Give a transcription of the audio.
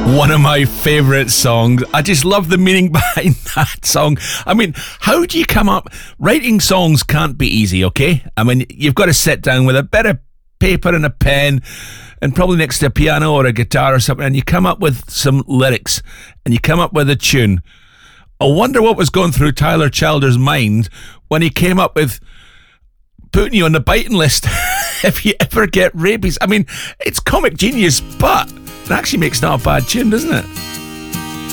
One of my favourite songs. I just love the meaning behind that song. I mean, how do you come up? Writing songs can't be easy, okay? I mean, you've got to sit down with a bit of paper and a pen and probably next to a piano or a guitar or something, and you come up with some lyrics and you come up with a tune. I wonder what was going through Tyler Childers' mind when he came up with putting you on the biting list if you ever get rabies. I mean, it's comic genius, but it actually makes not a bad tune, doesn't it?